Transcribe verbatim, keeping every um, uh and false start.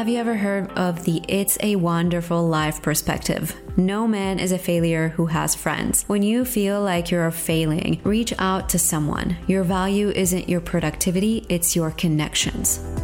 Have you ever heard of the It's a Wonderful Life perspective? No man is a failure who has friends. When you feel like you're failing, reach out to someone. Your value isn't your productivity, it's your connections.